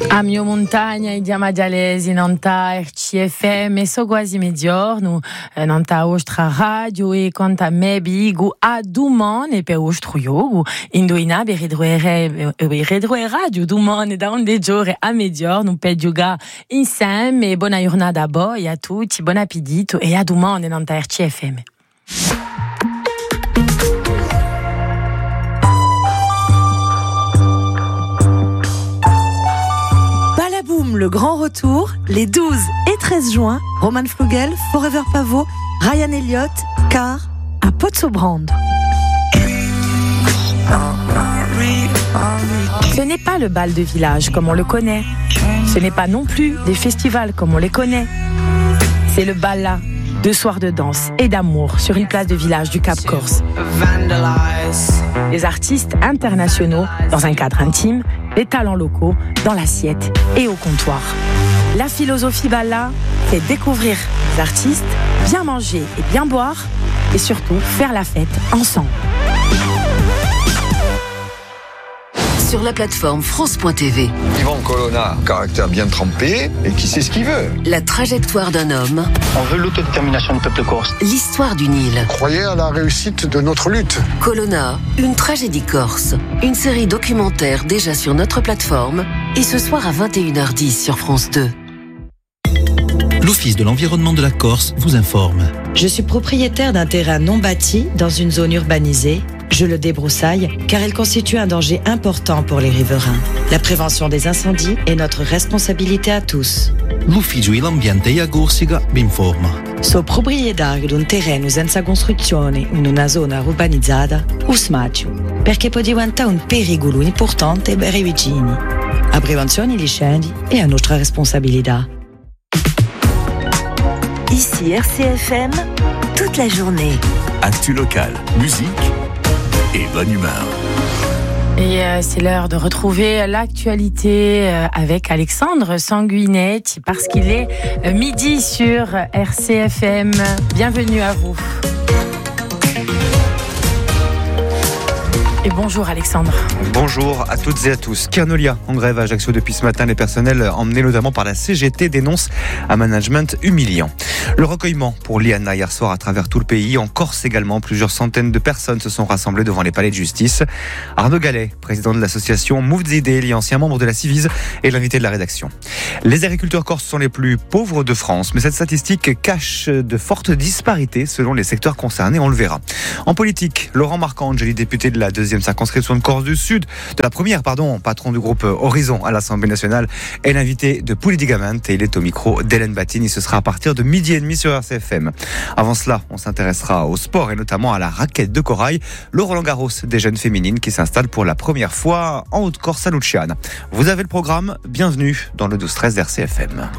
A mio montagna i diamadialesi nanta RCFM e so quasi mezz'orno nanta ostra radio e conta mebigu a dumone per ostro yogu indoina be redroe radio dumone da onde giore a mezz'orno per giocare insieme e buona giornata a voi a tutti, buon appetito e a dumone nanta RCFM. Le grand retour, les 12 et 13 juin, Roman Flugel, Forever Pavot, Ryan Elliott, Car à Potsobrand. Ce n'est pas le bal de village comme on le connaît. Ce n'est pas non plus des festivals comme on les connaît. C'est le bal là, 2 soirs de danse et d'amour sur une place de village du Cap Corse. Des artistes internationaux dans un cadre intime, des talents locaux dans l'assiette et au comptoir. La philosophie Balla, c'est découvrir les artistes, bien manger et bien boire et surtout faire la fête ensemble. Sur la plateforme France.tv. Yvan Colonna, caractère bien trempé et qui sait ce qu'il veut. La trajectoire d'un homme. On veut l'autodétermination du peuple corse. L'histoire d'une île. Croyez à la réussite de notre lutte. Colonna, une tragédie corse. Une série documentaire déjà sur notre plateforme et ce soir à 21h10 sur France 2. L'Office de l'environnement de la Corse vous informe. Je suis propriétaire d'un terrain non bâti dans une zone urbanisée. Je le débroussaille car il constitue un danger important pour les riverains. La prévention des incendies est notre responsabilité à tous. L'Ufficio dell'Ambiente e Corsica vi informa. So proprietario di un terreno senza costruzione in una zona urbanizzata, usmaccio, perché può diventare un pericolo importante per i vicini. La prevenzione degli incendi è a nostra responsabilità. Ici RCFM, toute la journée. Actu local, musique et bonne humeur. Et c'est l'heure de retrouver l'actualité avec Alexandre Sanguinetti parce qu'il est midi sur RCFM. Bienvenue à vous. Et bonjour Alexandre. Bonjour à toutes et à tous. Kernolia en grève à Ajaccio depuis ce matin. Les personnels emmenés notamment par la CGT dénoncent un management humiliant. Le recueillement pour Liana hier soir à travers tout le pays. En Corse également, plusieurs centaines de personnes se sont rassemblées devant les palais de justice. Arnaud Gallet, président de l'association Mouv'Zidé, ancien membre de la Civise, est l'invité de la rédaction. Les agriculteurs corses sont les plus pauvres de France, mais cette statistique cache de fortes disparités selon les secteurs concernés, on le verra. En politique, Laurent Marcangeli, député de la 2e circonscription de Corse du Sud, de la première, patron du groupe Horizon à l'Assemblée nationale, est l'invité de Polidigament et il est au micro d'Hélène Battini. Ce sera à partir de 12h30 sur RCFM. Avant cela, on s'intéressera au sport et notamment à la raquette de corail, le Roland-Garros des jeunes féminines qui s'installe pour la première fois en Haute-Corse à Luciane. Vous avez le programme, bienvenue dans le 12-13 d'RCFM.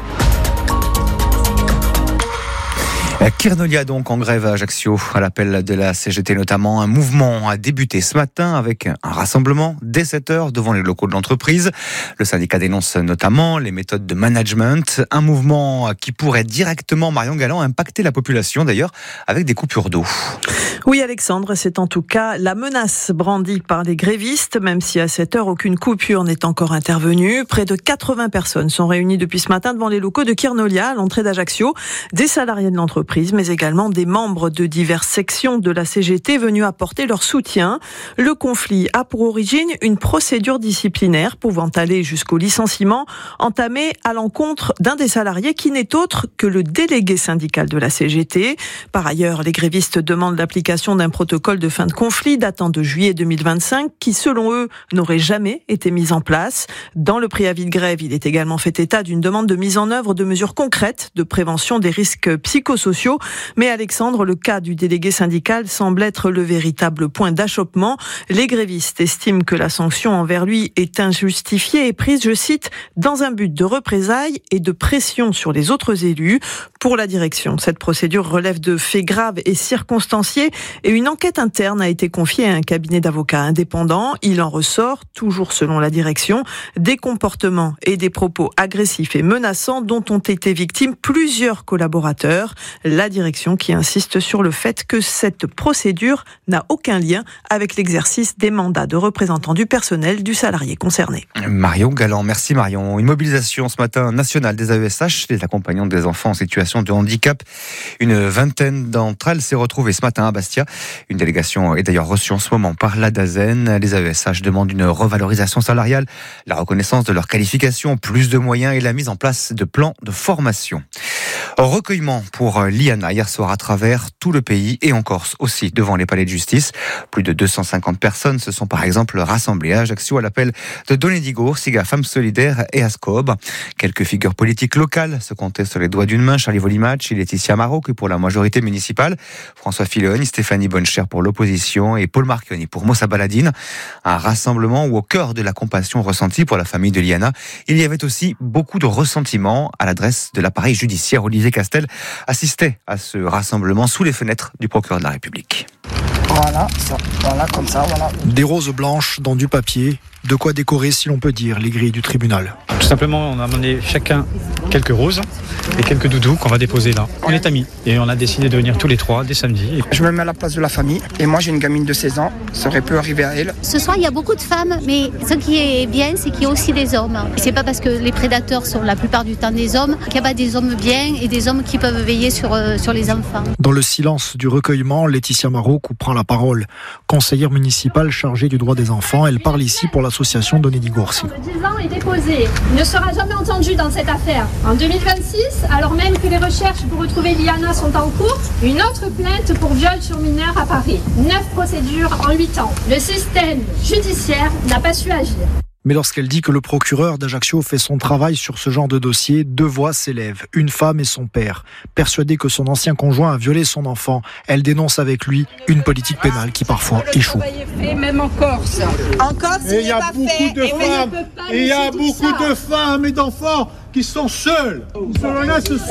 Kernolia donc en grève à Ajaccio, à l'appel de la CGT notamment. Un mouvement a débuté ce matin avec un rassemblement dès 7h devant les locaux de l'entreprise. Le syndicat dénonce notamment les méthodes de management. Un mouvement qui pourrait directement, Marion Galland, impacter la population d'ailleurs avec des coupures d'eau. Oui Alexandre, c'est en tout cas la menace brandie par les grévistes, même si à cette heure aucune coupure n'est encore intervenue. Près de 80 personnes sont réunies depuis ce matin devant les locaux de Kernolia, à l'entrée d'Ajaccio. Des salariés de l'entreprise, mais également des membres de diverses sections de la CGT venus apporter leur soutien. Le conflit a pour origine une procédure disciplinaire pouvant aller jusqu'au licenciement, entamée à l'encontre d'un des salariés qui n'est autre que le délégué syndical de la CGT. Par ailleurs, les grévistes demandent l'application d'un protocole de fin de conflit datant de juillet 2025 qui, selon eux, n'aurait jamais été mis en place. Dans le préavis de grève, il est également fait état d'une demande de mise en œuvre de mesures concrètes de prévention des risques psychosociaux. Mais Alexandre, le cas du délégué syndical semble être le véritable point d'achoppement. Les grévistes estiment que la sanction envers lui est injustifiée et prise, je cite, dans un but de représailles et de pression sur les autres élus. Pour la direction, cette procédure relève de faits graves et circonstanciés et une enquête interne a été confiée à un cabinet d'avocats indépendant. Il en ressort, toujours selon la direction, des comportements et des propos agressifs et menaçants dont ont été victimes plusieurs collaborateurs. la direction qui insiste sur le fait que cette procédure n'a aucun lien avec l'exercice des mandats de représentants du personnel du salarié concerné. Marion Galland, merci Marion. Une mobilisation ce matin nationale des AESH, les accompagnants des enfants en situation de handicap. Une vingtaine d'entre elles s'est retrouvée ce matin à Bastia. Une délégation est d'ailleurs reçue en ce moment par la DAZEN. Les AESH demandent une revalorisation salariale, la reconnaissance de leurs qualifications, plus de moyens et la mise en place de plans de formation. Recueillement pour Liana hier soir à travers tout le pays et en Corse aussi devant les palais de justice. Plus de 250 personnes se sont par exemple rassemblées à Ajaccio à l'appel de Donedigo, Siga Femmes Solidaires et Ascob. Quelques figures politiques locales se comptaient sur les doigts d'une main. Charlie Volimacci, Laetitia Marocco pour la majorité municipale, François Fillon, Stéphanie Boncher pour l'opposition et Paul Marchioni pour Moussa Baladine. Un rassemblement où au cœur de la compassion ressentie pour la famille de Liana, il y avait aussi beaucoup de ressentiment à l'adresse de l'appareil judiciaire. Olivier Castel assistait à ce rassemblement sous les fenêtres du procureur de la République. Voilà, comme ça. Des roses blanches dans du papier, de quoi décorer, si l'on peut dire, les grilles du tribunal. Tout simplement, on a amené chacun quelques roses et quelques doudous qu'on va déposer là. On est amis et on a décidé de venir tous les trois dès samedi. Je me mets à la place de la famille et moi j'ai une gamine de 16 ans, ça aurait pu arriver à elle. Ce soir, il y a beaucoup de femmes, mais ce qui est bien, c'est qu'il y a aussi des hommes. C'est pas parce que les prédateurs sont la plupart du temps des hommes qu'il n'y a pas des hommes bien et des hommes qui peuvent veiller sur les enfants. Dans le silence du recueillement, Laetitia Marocco prend la parole. Conseillère municipale chargée du droit des enfants, elle parle ici pour l'association Donedigo. Le 10 ans est déposé. Il ne sera jamais entendu dans cette affaire. En 2026, alors même que les recherches pour retrouver Liana sont en cours, une autre plainte pour viol sur mineur à Paris. 9 procédures en 8 ans. Le système judiciaire n'a pas su agir. Mais lorsqu'elle dit que le procureur d'Ajaccio fait son travail sur ce genre de dossier, deux voix s'élèvent, une femme et son père. Persuadée que son ancien conjoint a violé son enfant, elle dénonce avec lui une politique pénale qui parfois échoue. Même en Corse. En Corse, il y a beaucoup de femmes, et il y a beaucoup de femmes et d'enfants qui sont seuls. Ils sont là, seuls.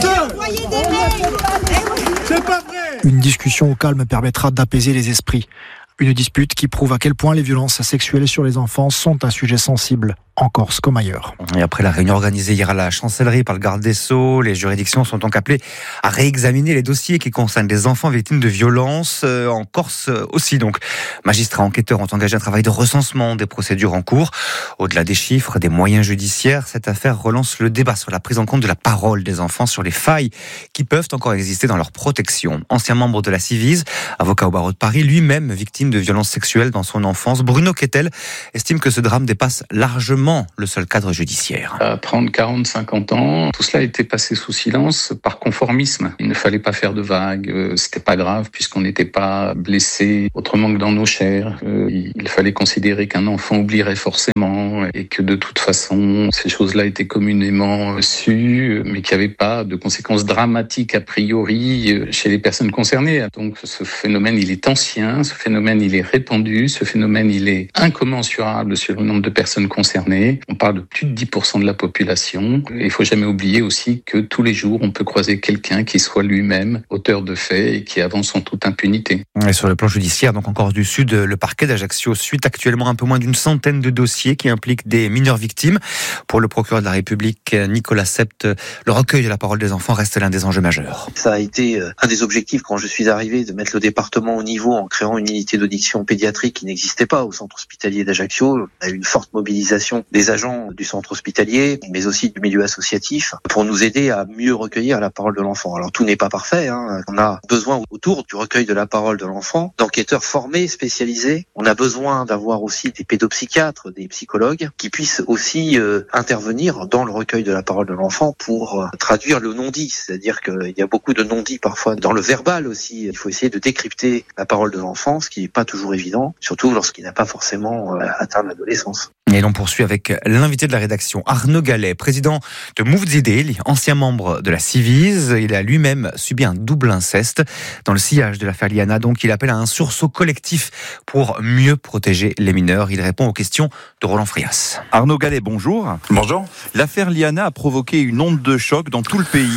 C'est pas vrai. Une discussion au calme permettra d'apaiser les esprits. Une dispute qui prouve à quel point les violences sexuelles sur les enfants sont un sujet sensible, en Corse comme ailleurs. Et après la réunion organisée hier à la chancellerie par le garde des Sceaux, les juridictions sont donc appelées à réexaminer les dossiers qui concernent les enfants victimes de violences, en Corse aussi. Donc, magistrats enquêteurs ont engagé un travail de recensement des procédures en cours. Au-delà des chiffres, des moyens judiciaires, cette affaire relance le débat sur la prise en compte de la parole des enfants, sur les failles qui peuvent encore exister dans leur protection. Ancien membre de la Civise, avocat au barreau de Paris, lui-même victime de violences sexuelles dans son enfance, Bruno Kettel estime que ce drame dépasse largement le seul cadre judiciaire. À 30, 40, 50 ans, tout cela a été passé sous silence par conformisme. Il ne fallait pas faire de vagues, c'était pas grave puisqu'on n'était pas blessé autrement que dans nos chairs. Il fallait considérer qu'un enfant oublierait forcément et que de toute façon, ces choses-là étaient communément sues, mais qu'il n'y avait pas de conséquences dramatiques a priori chez les personnes concernées. Donc ce phénomène, il est ancien, ce phénomène, il est répandu, ce phénomène, il est incommensurable sur le nombre de personnes concernées. On parle de plus de 10% de la population. Il ne faut jamais oublier aussi que tous les jours, on peut croiser quelqu'un qui soit lui-même auteur de faits et qui avance en toute impunité. Et sur le plan judiciaire, donc en Corse du Sud, le parquet d'Ajaccio suit actuellement un peu moins d'une centaine de dossiers qui impliquent des mineurs victimes. Pour le procureur de la République, Nicolas Sept, le recueil de la parole des enfants reste l'un des enjeux majeurs. Ça a été un des objectifs quand je suis arrivé, de mettre le département au niveau en créant une unité d'audition pédiatrique qui n'existait pas au centre hospitalier d'Ajaccio. On a eu une forte mobilisation des agents du centre hospitalier, mais aussi du milieu associatif, pour nous aider à mieux recueillir la parole de l'enfant. Alors tout n'est pas parfait, on a besoin autour du recueil de la parole de l'enfant d'enquêteurs formés, spécialisés. On a besoin d'avoir aussi des pédopsychiatres, des psychologues qui puissent aussi intervenir dans le recueil de la parole de l'enfant pour traduire le non-dit, c'est-à-dire qu'il y a beaucoup de non-dit parfois dans le verbal aussi. Il faut essayer de décrypter la parole de l'enfant, ce qui n'est pas toujours évident, surtout lorsqu'il n'a pas forcément atteint l'adolescence. Et l'on poursuit avec l'invité de la rédaction, Arnaud Gallet, président de Mouvzideli, ancien membre de la Civise. Il a lui-même subi un double inceste. Dans le sillage de l'affaire Liana, donc, il appelle à un sursaut collectif pour mieux protéger les mineurs. Il répond aux questions de Roland Frias. Arnaud Gallet, bonjour. Bonjour. L'affaire Liana a provoqué une onde de choc dans tout le pays.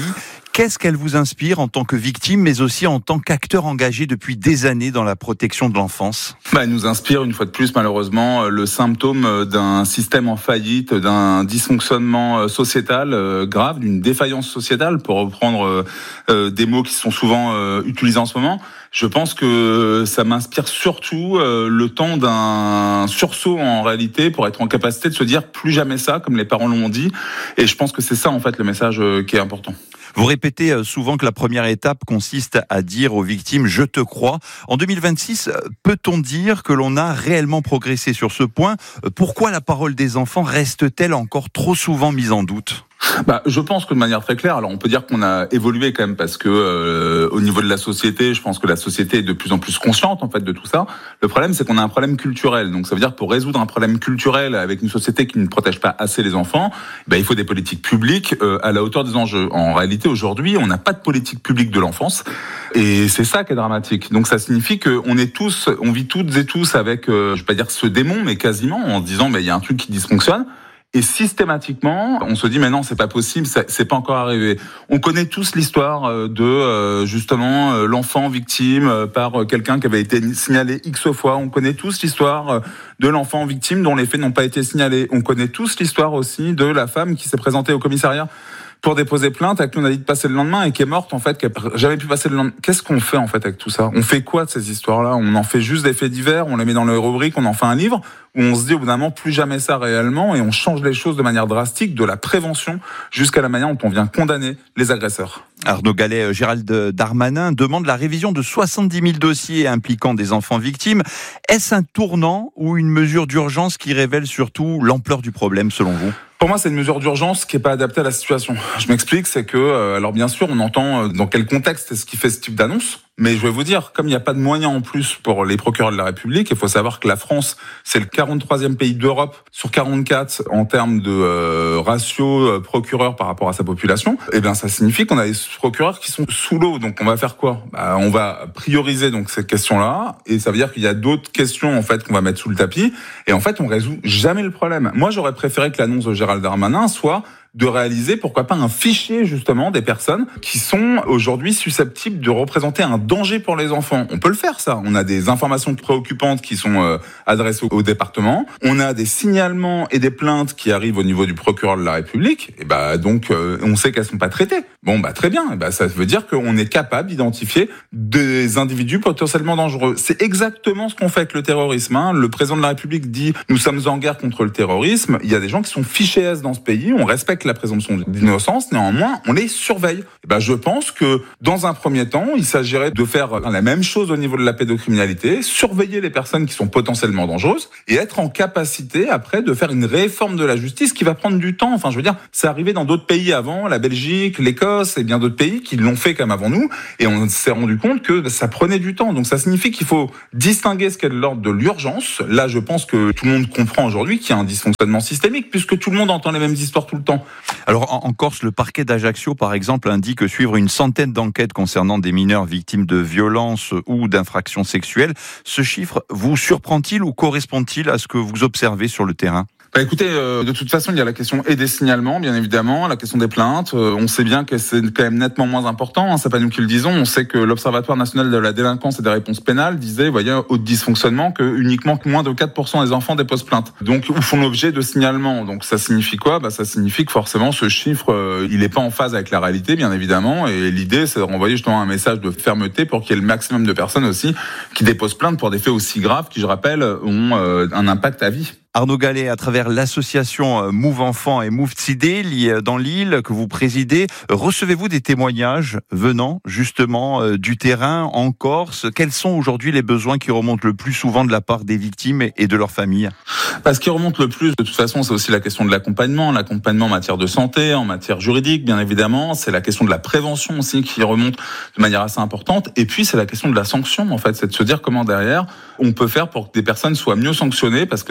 Qu'est-ce qu'elle vous inspire en tant que victime, mais aussi en tant qu'acteur engagé depuis des années dans la protection de l'enfance ? Elle nous inspire une fois de plus, malheureusement, le symptôme d'un système en faillite, d'un dysfonctionnement sociétal grave, d'une défaillance sociétale, pour reprendre des mots qui sont souvent utilisés en ce moment. Je pense que ça m'inspire surtout le temps d'un sursaut en réalité pour être en capacité de se dire plus jamais ça, comme les parents l'ont dit. Et je pense que c'est ça en fait le message qui est important. Vous répétez souvent que la première étape consiste à dire aux victimes « je te crois ». En 2026, peut-on dire que l'on a réellement progressé sur ce point ? Pourquoi la parole des enfants reste-t-elle encore trop souvent mise en doute ? Je pense que de manière très claire, alors on peut dire qu'on a évolué quand même parce que au niveau de la société, je pense que la société est de plus en plus consciente en fait de tout ça. Le problème, c'est qu'on a un problème culturel. Donc ça veut dire pour résoudre un problème culturel avec une société qui ne protège pas assez les enfants, il faut des politiques publiques à la hauteur des enjeux. En réalité, aujourd'hui, on n'a pas de politique publique de l'enfance et c'est ça qui est dramatique. Donc ça signifie qu'on vit toutes et tous avec, je vais pas dire ce démon, mais quasiment en se disant il y a un truc qui dysfonctionne. Et systématiquement, on se dit mais non, c'est pas possible, c'est pas encore arrivé. On connaît tous l'histoire de justement l'enfant victime par quelqu'un qui avait été signalé X fois. On connaît tous l'histoire de l'enfant victime dont les faits n'ont pas été signalés. On connaît tous l'histoire aussi de la femme qui s'est présentée au commissariat pour déposer plainte, à qui on a dit de passer le lendemain et qui est morte en fait, qui n'a jamais pu passer le lendemain. Qu'est-ce qu'on fait en fait avec tout ça ? On fait quoi de ces histoires-là ? On en fait juste des faits divers, on les met dans les rubriques, on en fait un livre, où on se dit au bout d'un moment plus jamais ça réellement et on change les choses de manière drastique, de la prévention jusqu'à la manière dont on vient condamner les agresseurs. Arnaud Gallet, Gérald Darmanin demande la révision de 70 000 dossiers impliquant des enfants victimes. Est-ce un tournant ou une mesure d'urgence qui révèle surtout l'ampleur du problème selon vous ? Pour moi, c'est une mesure d'urgence qui n'est pas adaptée à la situation. Je m'explique, c'est que, alors bien sûr, on entend dans quel contexte est-ce qui fait ce type d'annonce, mais je vais vous dire, comme il n'y a pas de moyens en plus pour les procureurs de la République, il faut savoir que la France, c'est le 43e pays d'Europe sur 44 en termes de ratio procureur par rapport à sa population. Eh bien, ça signifie qu'on a des procureurs qui sont sous l'eau. Donc, on va faire quoi ? On va prioriser donc cette question-là, et ça veut dire qu'il y a d'autres questions en fait qu'on va mettre sous le tapis. Et en fait, on résout jamais le problème. Moi, j'aurais préféré que l'annonce de Gérald Darmanin soit de réaliser, pourquoi pas, un fichier justement des personnes qui sont aujourd'hui susceptibles de représenter un danger pour les enfants. On peut le faire ça. On a des informations préoccupantes qui sont adressées au département. On a des signalements et des plaintes qui arrivent au niveau du procureur de la République. Et donc on sait qu'elles sont pas traitées. Très bien. Ça veut dire qu'on est capable d'identifier des individus potentiellement dangereux. C'est exactement ce qu'on fait avec le terrorisme. Le président de la République dit nous sommes en guerre contre le terrorisme. Il y a des gens qui sont fichés S dans ce pays. On respecte la présomption d'innocence, néanmoins, on les surveille. Je pense que, dans un premier temps, il s'agirait de faire la même chose au niveau de la pédocriminalité, surveiller les personnes qui sont potentiellement dangereuses, et être en capacité, après, de faire une réforme de la justice qui va prendre du temps. Enfin, je veux dire, c'est arrivé dans d'autres pays avant, la Belgique, l'Écosse, et bien d'autres pays qui l'ont fait comme avant nous, et on s'est rendu compte que ça prenait du temps. Donc ça signifie qu'il faut distinguer ce qu'est de l'ordre de l'urgence. Là, je pense que tout le monde comprend aujourd'hui qu'il y a un dysfonctionnement systémique, puisque tout le monde entend les mêmes histoires tout le temps. Alors en Corse, le parquet d'Ajaccio, par exemple, indique suivre une centaine d'enquêtes concernant des mineurs victimes de violences ou d'infractions sexuelles. Ce chiffre vous surprend-il ou correspond-il à ce que vous observez sur le terrain ? Écoutez, de toute façon, il y a la question et des signalements, bien évidemment, la question des plaintes. On sait bien que c'est quand même nettement moins important. C'est pas nous qui le disons. On sait que l'Observatoire national de la délinquance et des réponses pénales disait, au dysfonctionnement, que uniquement moins de 4% des enfants déposent plainte. Donc, ou font l'objet de signalements. Donc, ça signifie quoi ? Ça signifie que forcément, ce chiffre, il est pas en phase avec la réalité, bien évidemment. Et l'idée, c'est de renvoyer justement un message de fermeté pour qu'il y ait le maximum de personnes aussi qui déposent plainte pour des faits aussi graves qui, je rappelle, ont un impact à vie. Arnaud Gallet, à travers l'association Move Enfants et Move Tsidé, dans l'île que vous présidez, recevez-vous des témoignages venant justement du terrain en Corse ? Quels sont aujourd'hui les besoins qui remontent le plus souvent de la part des victimes et de leurs familles ? Ce qui remonte le plus, de toute façon, c'est aussi la question de l'accompagnement en matière de santé, en matière juridique, bien évidemment. C'est la question de la prévention aussi qui remonte de manière assez importante. Et puis, c'est la question de la sanction, en fait. C'est de se dire comment derrière, on peut faire pour que des personnes soient mieux sanctionnées, parce que derrière, sinon,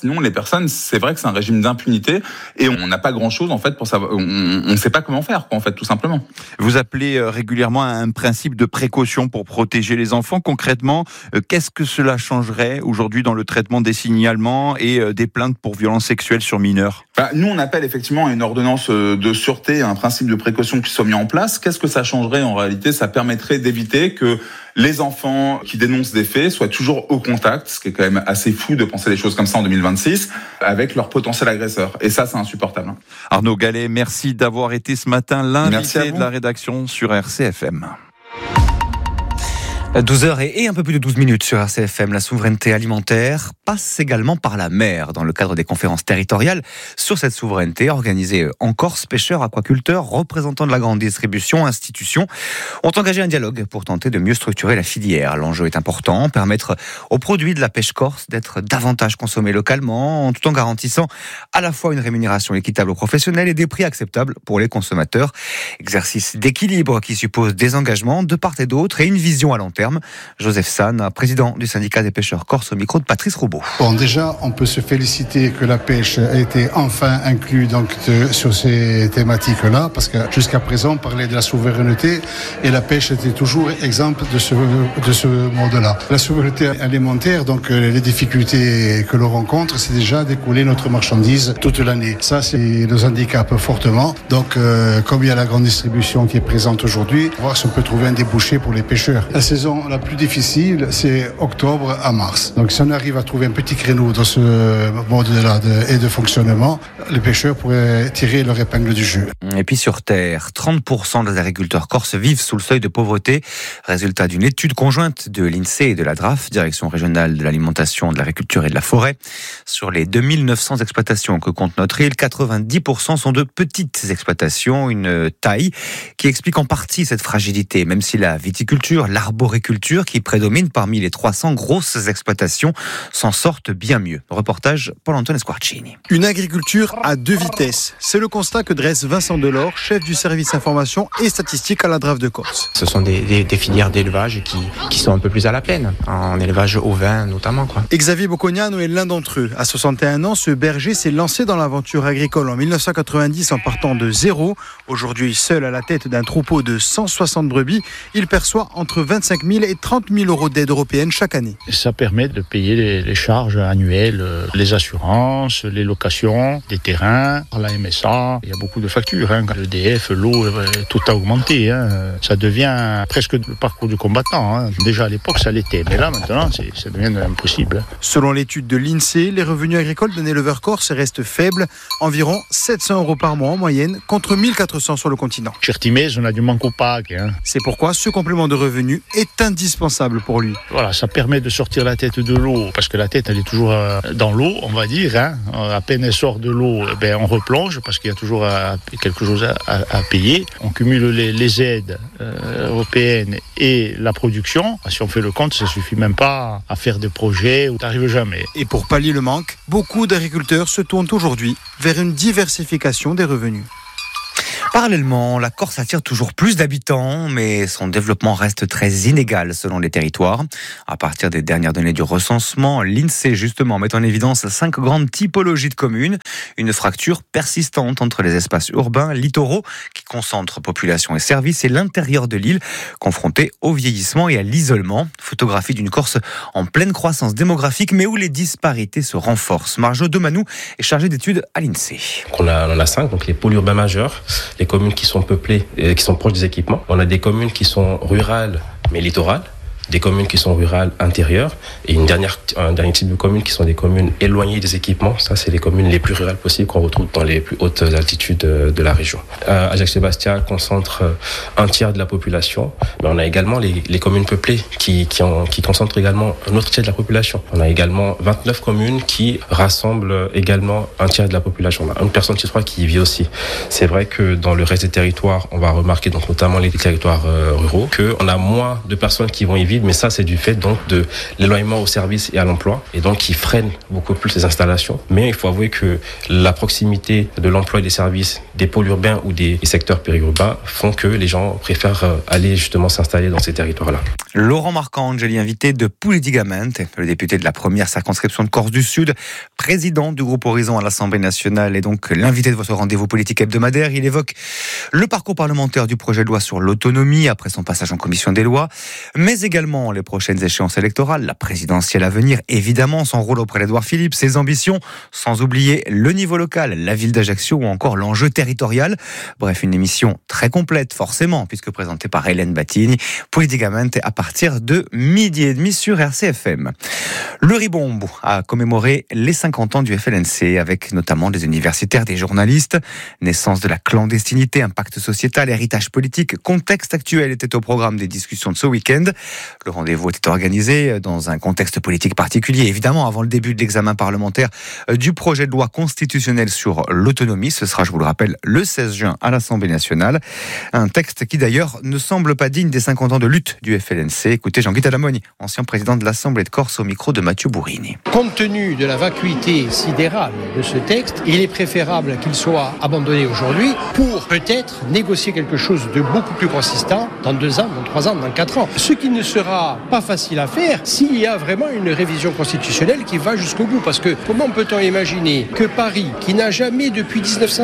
sinon les personnes, c'est vrai que c'est un régime d'impunité et on n'a pas grand-chose en fait pour savoir. On ne sait pas comment faire, en fait, tout simplement. Vous appelez régulièrement à un principe de précaution pour protéger les enfants. Concrètement, qu'est-ce que cela changerait aujourd'hui dans le traitement des signalements et des plaintes pour violences sexuelles sur mineurs ? Nous, on appelle effectivement à une ordonnance de sûreté, un principe de précaution qui soit mis en place. Qu'est-ce que ça changerait en réalité ? Ça permettrait d'éviter que les enfants qui dénoncent des faits soient toujours au contact, ce qui est quand même assez fou de penser des choses comme ça en 2026, avec leur potentiel agresseur. Et ça, c'est insupportable. Arnaud Gallet, merci d'avoir été ce matin l'invité de la rédaction sur RCFM. 12h et un peu plus de 12 minutes sur RCFM. La souveraineté alimentaire passe également par la mer. Dans le cadre des conférences territoriales sur cette souveraineté organisées en Corse, pêcheurs, aquaculteurs, représentants de la grande distribution, institutions ont engagé un dialogue pour tenter de mieux structurer la filière. L'enjeu est important, permettre aux produits de la pêche corse d'être davantage consommés localement, tout en garantissant à la fois une rémunération équitable aux professionnels et des prix acceptables pour les consommateurs. Exercice d'équilibre qui suppose des engagements de part et d'autre et une vision à long terme. Joseph San, président du syndicat des pêcheurs corse, au micro de Patrice Roubaud. Bon, déjà, on peut se féliciter que la pêche a été enfin inclue sur ces thématiques-là, parce que jusqu'à présent, on parlait de la souveraineté et la pêche était toujours exemple de ce mode-là. La souveraineté alimentaire, donc les difficultés que l'on rencontre, c'est déjà d'écouler notre marchandise toute l'année. Ça, c'est nos handicaps fortement. Donc, comme il y a la grande distribution qui est présente aujourd'hui, voir si on peut trouver un débouché pour les pêcheurs. La saison la plus difficile, c'est octobre à mars. Donc si on arrive à trouver un petit créneau dans ce mode-là de fonctionnement, les pêcheurs pourraient tirer leur épingle du jeu. Et puis sur Terre, 30% des agriculteurs corses vivent sous le seuil de pauvreté. Résultat d'une étude conjointe de l'INSEE et de la DRAF, Direction régionale de l'alimentation, de l'agriculture et de la forêt. Sur les 2900 exploitations que compte notre île, 90% sont de petites exploitations, une taille qui explique en partie cette fragilité, même si la viticulture, l'arboriculture qui prédomine parmi les 300 grosses exploitations s'en sortent bien mieux. Reportage Paul-Antoine Squarcini. Une agriculture à deux vitesses. C'est le constat que dresse Vincent Delors, chef du service information et statistique à la DRAF de Corse. Ce sont des filières d'élevage qui sont un peu plus à la peine, en élevage ovin notamment. Xavier Bocconiano est l'un d'entre eux. À 61 ans, ce berger s'est lancé dans l'aventure agricole en 1990 en partant de zéro. Aujourd'hui, seul à la tête d'un troupeau de 160 brebis, il perçoit entre 25 000 et 30 000 euros d'aide européenne chaque année. Ça permet de payer les charges annuelles, les assurances, les locations, des terrains, la MSA. Il y a beaucoup de factures. L'EDF, l'eau, tout a augmenté. Ça devient presque le parcours du combattant. Déjà à l'époque, ça l'était. Mais là, maintenant, ça devient impossible. Selon l'étude de l'INSEE, les revenus agricoles d'un éleveur corse restent faibles. Environ 700 euros par mois en moyenne, contre 1400 sur le continent. Chertimès, on a du manque au pack. C'est pourquoi ce complément de revenus est indispensable pour lui. Voilà, ça permet de sortir la tête de l'eau, parce que la tête, elle est toujours dans l'eau, on va dire. À peine elle sort de l'eau, on replonge, parce qu'il y a toujours quelque chose à payer. On cumule les aides européennes et la production. Si on fait le compte, ça ne suffit même pas à faire des projets où tu n'arrives jamais. Et pour pallier le manque, beaucoup d'agriculteurs se tournent aujourd'hui vers une diversification des revenus. Parallèlement, la Corse attire toujours plus d'habitants, mais son développement reste très inégal selon les territoires. À partir des dernières données du recensement, l'INSEE justement met en évidence 5 grandes typologies de communes. Une fracture persistante entre les espaces urbains, littoraux, qui concentrent population et services, et l'intérieur de l'île, confronté au vieillissement et à l'isolement. Photographie d'une Corse en pleine croissance démographique, mais où les disparités se renforcent. Marjo Domanou est chargée d'études à l'INSEE. On en a 5, donc les pôles urbains majeurs, les communes qui sont peuplées et qui sont proches des équipements. On a des communes qui sont rurales mais littorales, des communes qui sont rurales intérieures et un dernier type de communes qui sont des communes éloignées des équipements. Ça, c'est les communes les plus rurales possibles qu'on retrouve dans les plus hautes altitudes de la région. Ajaccio-Bastia concentre un tiers de la population, mais on a également les communes peuplées qui concentrent également un autre tiers de la population. On a également 29 communes qui rassemblent également un tiers de la population. On a une personne sur 3 qui y vit aussi. C'est vrai que dans le reste des territoires, on va remarquer, donc notamment les territoires ruraux, qu'on a moins de personnes qui vont y vivre vide, mais ça c'est du fait donc de l'éloignement au service et à l'emploi, et donc qui freine beaucoup plus les installations. Mais il faut avouer que la proximité de l'emploi et des services des pôles urbains ou des secteurs périurbains font que les gens préfèrent aller justement s'installer dans ces territoires-là. Laurent Marcangeli, invité de Politicamente, le député de la première circonscription de Corse du Sud, président du groupe Horizon à l'Assemblée nationale, et donc l'invité de votre rendez-vous politique hebdomadaire. Il évoque le parcours parlementaire du projet de loi sur l'autonomie après son passage en commission des lois, mais également les prochaines échéances électorales, la présidentielle à venir, évidemment son rôle auprès d'Édouard Philippe, ses ambitions, sans oublier le niveau local, la ville d'Ajaccio ou encore l'enjeu territorial. Bref, une émission très complète forcément, puisque présentée par Hélène Battigny. Politicamente à partir de 12h30 sur RCFM. Le Ribombo a commémoré les 50 ans du FLNC avec notamment des universitaires, des journalistes. Naissance de la clandestinité, impact sociétal, héritage politique, contexte actuel était au programme des discussions de ce week-end. Le rendez-vous était organisé dans un contexte politique particulier, évidemment avant le début de l'examen parlementaire du projet de loi constitutionnel sur l'autonomie. Ce sera, je vous le rappelle, le 16 juin à l'Assemblée nationale. Un texte qui d'ailleurs ne semble pas digne des 50 ans de lutte du FLNC. Écoutez Jean-Guy Talamoni, ancien président de l'Assemblée de Corse, au micro de Mathieu Bourrini. Compte tenu de la vacuité sidérale de ce texte, il est préférable qu'il soit abandonné aujourd'hui pour peut-être négocier quelque chose de beaucoup plus consistant dans 2 ans, dans 3 ans, dans 4 ans. Ce qui ne sera pas facile à faire s'il y a vraiment une révision constitutionnelle qui va jusqu'au bout. Parce que comment peut-on imaginer que Paris, qui n'a jamais depuis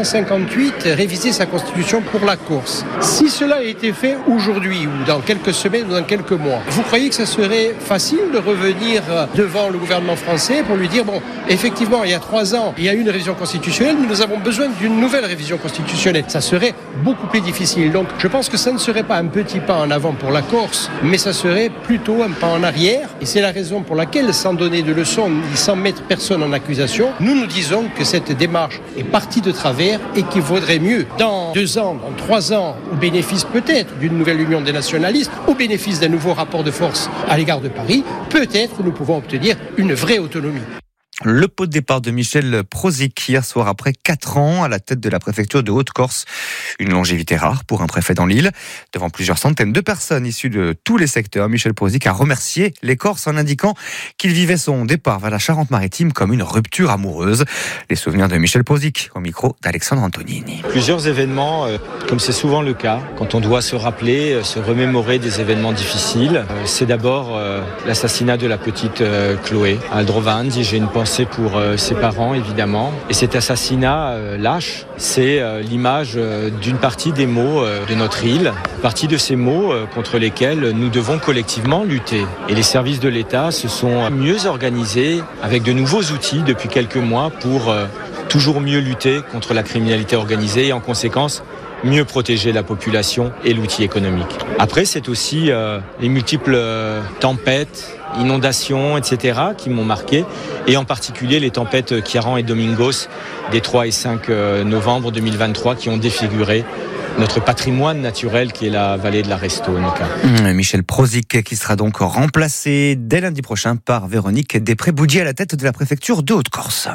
1958 révisé sa constitution pour la Corse, si cela a été fait aujourd'hui ou dans quelques semaines ou dans quelques mois, vous croyez que ça serait facile de revenir devant le gouvernement français pour lui dire, bon, effectivement, il y a 3 ans, il y a eu une révision constitutionnelle, mais nous avons besoin d'une nouvelle révision constitutionnelle. Ça serait beaucoup plus difficile. Donc, je pense que ça ne serait pas un petit pas en avant pour la Corse, mais ça serait plutôt un pas en arrière. Et c'est la raison pour laquelle, sans donner de leçons, sans mettre personne en accusation, nous disons que cette démarche est partie de travers et qu'il vaudrait mieux, dans 2 ans, dans 3 ans, au bénéfice peut-être d'une nouvelle union des nationalistes, au bénéfice d'un nouveau rapport de force à l'égard de Paris, peut-être nous pouvons obtenir une vraie autonomie. Le pot de départ de Michel Prozic hier soir après 4 ans à la tête de la préfecture de Haute-Corse. Une longévité rare pour un préfet dans l'île. Devant plusieurs centaines de personnes issues de tous les secteurs, Michel Prozic a remercié les Corses en indiquant qu'il vivait son départ vers la Charente-Maritime comme une rupture amoureuse. Les souvenirs de Michel Prozic au micro d'Alexandre Antonini. Plusieurs événements, comme c'est souvent le cas, quand on doit se rappeler, se remémorer des événements difficiles. C'est d'abord l'assassinat de la petite Chloé à Aldrovandi. J'ai une pensée pour ses parents, évidemment. Et cet assassinat lâche, c'est l'image d'une partie des maux de notre île, partie de ces maux contre lesquels nous devons collectivement lutter. Et les services de l'État se sont mieux organisés avec de nouveaux outils depuis quelques mois pour toujours mieux lutter contre la criminalité organisée et en conséquence mieux protéger la population et l'outil économique. Après, c'est aussi les multiples tempêtes, inondations, etc. qui m'ont marqué, et en particulier les tempêtes Kiaran et Domingos des 3 et 5 novembre 2023 qui ont défiguré notre patrimoine naturel qui est la vallée de la Restone. Michel Prozic qui sera donc remplacé dès lundi prochain par Véronique Després-Boudier à la tête de la préfecture de Haute-Corse.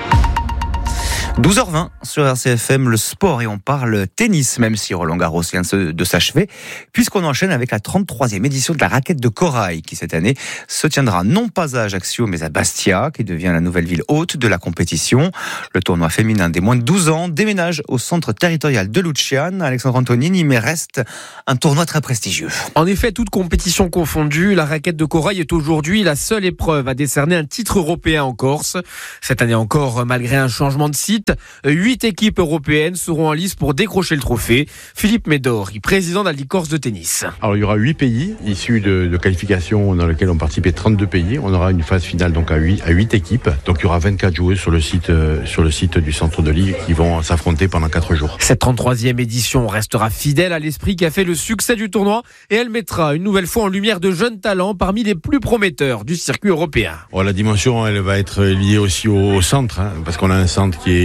12h20 sur RCFM, le sport, et on parle tennis, même si Roland Garros vient de s'achever, puisqu'on enchaîne avec la 33e édition de la raquette de corail, qui cette année se tiendra non pas à Ajaccio, mais à Bastia, qui devient la nouvelle ville hôte de la compétition. Le tournoi féminin des moins de 12 ans déménage au centre territorial de Luciane, Alexandre Antonini, mais reste un tournoi très prestigieux. En effet, toute compétition confondue, la raquette de corail est aujourd'hui la seule épreuve à décerner un titre européen en Corse. Cette année encore, malgré un changement de site, 8 équipes européennes seront en lice pour décrocher le trophée. Philippe Médor, président de la Ligue Corse de tennis. Alors il y aura 8 pays issus de qualifications dans lesquelles ont participé 32 pays. On aura une phase finale donc à 8 équipes. Donc il y aura 24 joueuses sur le site du centre de Ligue qui vont s'affronter pendant 4 jours. Cette 33e édition restera fidèle à l'esprit qui a fait le succès du tournoi et elle mettra une nouvelle fois en lumière de jeunes talents parmi les plus prometteurs du circuit européen. La dimension elle va être liée aussi au centre, parce qu'on a un centre qui est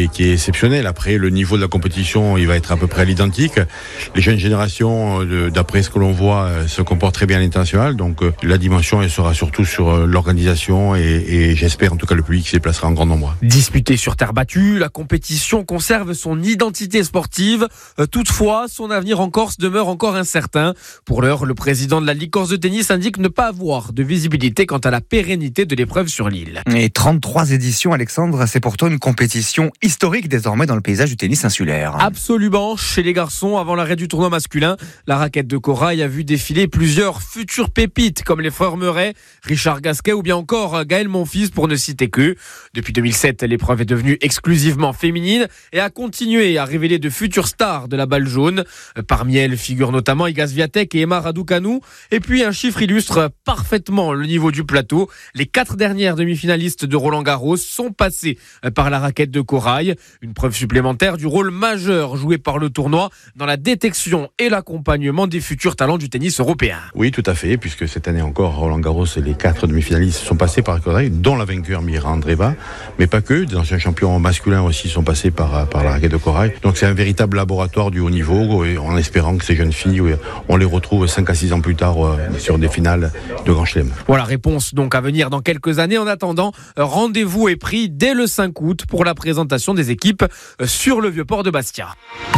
est exceptionnel. Après, le niveau de la compétition, il va être à peu près à l'identique. Les jeunes générations, d'après ce que l'on voit, se comportent très bien à l'international. Donc la dimension, elle sera surtout sur l'organisation et j'espère en tout cas le public se déplacera en grand nombre. Disputée sur terre battue, la compétition conserve son identité sportive. Toutefois, son avenir en Corse demeure encore incertain. Pour l'heure, le président de la Ligue Corse de tennis indique ne pas avoir de visibilité quant à la pérennité de l'épreuve sur l'île. Et 33 éditions, Alexandre, c'est pourtant une compétition historique désormais dans le paysage du tennis insulaire. Absolument. Chez les garçons, avant l'arrêt du tournoi masculin, la raquette de Corail a vu défiler plusieurs futures pépites comme les frères Meuret, Richard Gasquet ou bien encore Gaël Monfils pour ne citer qu'eux. Depuis 2007, l'épreuve est devenue exclusivement féminine et a continué à révéler de futures stars de la balle jaune. Parmi elles figurent notamment Iga Swiatek et Emma Raducanu. Et puis un chiffre illustre parfaitement le niveau du plateau. Les 4 dernières demi-finalistes de Roland-Garros sont passées par la raquette de Corail. Une preuve supplémentaire du rôle majeur joué par le tournoi dans la détection et l'accompagnement des futurs talents du tennis européen. Oui, tout à fait, puisque cette année encore, Roland-Garros, les 4 demi-finalistes sont passés par Corail, dont la vainqueur Mira Andreeva, mais pas que. Des anciens champions masculins aussi sont passés par la raquette de Corail. Donc c'est un véritable laboratoire du haut niveau, en espérant que ces jeunes filles, on les retrouve 5 à 6 ans plus tard sur des finales de Grand Chelem. Voilà, réponse donc à venir dans quelques années. En attendant, rendez-vous est pris dès le 5 août pour la présentation des équipes sur le Vieux-Port de Bastia.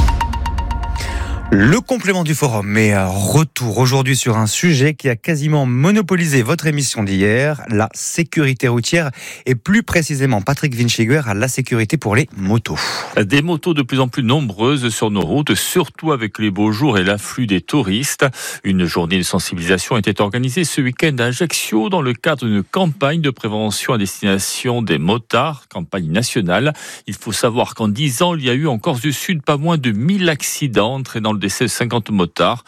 Le complément du forum, mais retour aujourd'hui sur un sujet qui a quasiment monopolisé votre émission d'hier, la sécurité routière et plus précisément Patrick Vinschiger à la sécurité pour les motos. Des motos de plus en plus nombreuses sur nos routes, surtout avec les beaux jours et l'afflux des touristes. Une journée de sensibilisation était organisée ce week-end à Ajaccio dans le cadre d'une campagne de prévention à destination des motards, campagne nationale. Il faut savoir qu'en 10 ans, il y a eu en Corse du Sud pas moins de 1000 accidents entraînant le décès de 50 motards.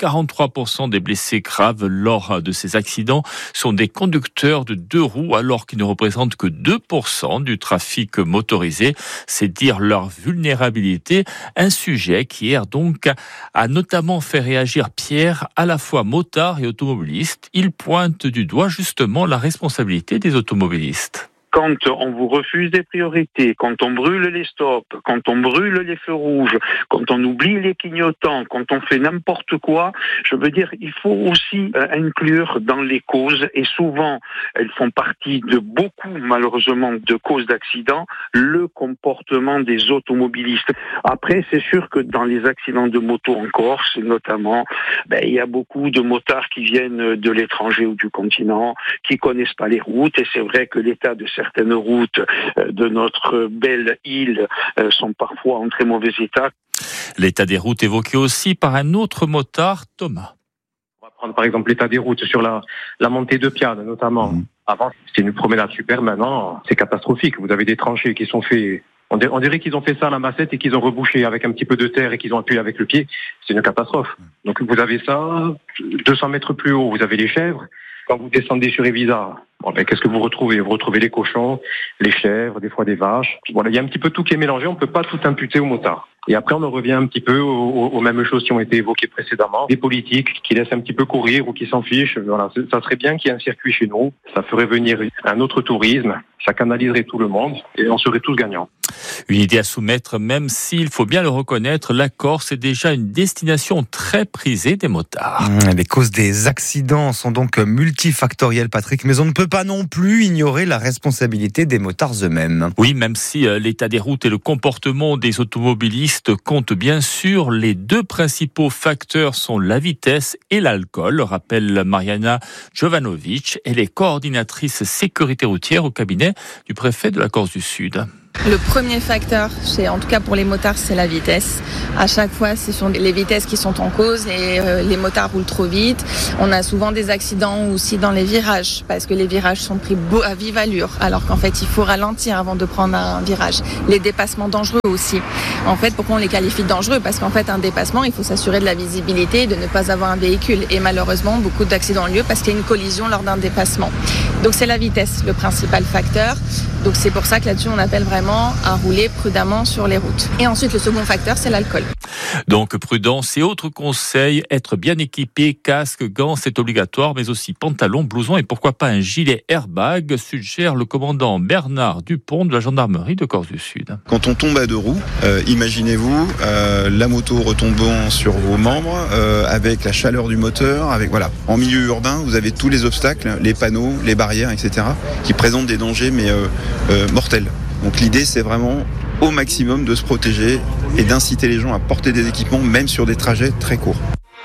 43% des blessés graves lors de ces accidents sont des conducteurs de 2 roues alors qu'ils ne représentent que 2% du trafic motorisé. C'est dire leur vulnérabilité. Un sujet qui hier donc a notamment fait réagir Pierre, à la fois motard et automobiliste. Il pointe du doigt justement la responsabilité des automobilistes. Quand on vous refuse des priorités, quand on brûle les stops, quand on brûle les feux rouges, quand on oublie les clignotants, quand on fait n'importe quoi, je veux dire, il faut aussi inclure dans les causes, et souvent elles font partie de beaucoup, malheureusement, de causes d'accidents, le comportement des automobilistes. Après, c'est sûr que dans les accidents de moto en Corse, notamment, il y a beaucoup de motards qui viennent de l'étranger ou du continent, qui connaissent pas les routes, et c'est vrai que l'état de certaines routes de notre belle île sont parfois en très mauvais état. L'état des routes évoqué aussi par un autre motard, Thomas. On va prendre par exemple l'état des routes sur la montée de Piane notamment. Avant, c'était une promenade super, maintenant c'est catastrophique. Vous avez des tranchées qui sont faites. On dirait qu'ils ont fait ça à la massette et qu'ils ont rebouché avec un petit peu de terre et qu'ils ont appuyé avec le pied. C'est une catastrophe. Donc vous avez ça, 200 mètres plus haut, vous avez les chèvres. Quand vous descendez sur Evisa, qu'est-ce que vous retrouvez ? Vous retrouvez les cochons, les chèvres, des fois des vaches. Voilà, il y a un petit peu tout qui est mélangé, on ne peut pas tout imputer aux motards. Et après, on en revient un petit peu aux mêmes choses qui ont été évoquées précédemment. Des politiques qui laissent un petit peu courir ou qui s'en fichent. Voilà, ça serait bien qu'il y ait un circuit chez nous. Ça ferait venir un autre tourisme. Ça canaliserait tout le monde et on serait tous gagnants. Une idée à soumettre, même s'il faut bien le reconnaître, la Corse est déjà une destination très prisée des motards. Les causes des accidents sont donc multifactorielles, Patrick, mais on ne peut pas non plus ignorer la responsabilité des motards eux-mêmes. Oui, même si l'état des routes et le comportement des automobilistes comptent bien sûr, les 2 principaux facteurs sont la vitesse et l'alcool, rappelle Mariana Jovanovic, elle est coordinatrice sécurité routière au cabinet du préfet de la Corse du Sud. Le premier facteur, en tout cas pour les motards, c'est la vitesse. À chaque fois, ce sont les vitesses qui sont en cause et les motards roulent trop vite. On a souvent des accidents aussi dans les virages parce que les virages sont pris à vive allure alors qu'en fait, il faut ralentir avant de prendre un virage. Les dépassements dangereux aussi. En fait, pourquoi on les qualifie de dangereux ? Parce qu'en fait, un dépassement, il faut s'assurer de la visibilité et de ne pas avoir un véhicule. Et malheureusement, beaucoup d'accidents ont lieu parce qu'il y a une collision lors d'un dépassement. Donc c'est la vitesse, le principal facteur. Donc c'est pour ça que là-dessus, on appelle vraiment à rouler prudemment sur les routes. Et ensuite, le second facteur, c'est l'alcool. Donc prudence et autres conseils, être bien équipé, casque, gants, c'est obligatoire, mais aussi pantalon, blouson et pourquoi pas un gilet airbag, suggère le commandant Bernard Dupont de la gendarmerie de Corse du Sud. Quand on tombe à deux roues, imaginez-vous la moto retombant sur vos membres, avec la chaleur du moteur, en milieu urbain, vous avez tous les obstacles, les panneaux, les barrières, etc., qui présentent des dangers mais mortels. Donc l'idée, c'est vraiment au maximum de se protéger et d'inciter les gens à porter des équipements, même sur des trajets très courts.